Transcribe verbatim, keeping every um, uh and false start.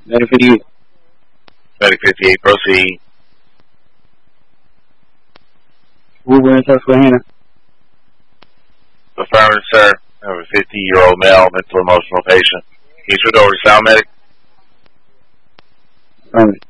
Medic fifty-eight. Medic fifty-eight, proceed. Uber in Susquehanna. Affirmative, sir. I have a fifty-year-old male mental emotional patient. Can you switch over to Sound Medic? Affirmative.